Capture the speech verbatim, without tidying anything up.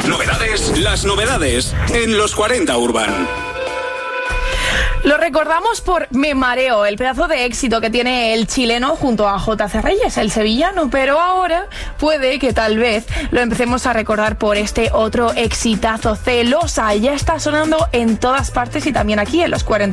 Novedades, las novedades en los cuarenta Urban. Lo recordamos por Me Mareo, el pedazo de éxito que tiene el chileno junto a J C Reyes, el sevillano, pero ahora puede que tal vez lo empecemos a recordar por este otro exitazo, Celosa. Ya está sonando en todas partes y también aquí en los cuarenta.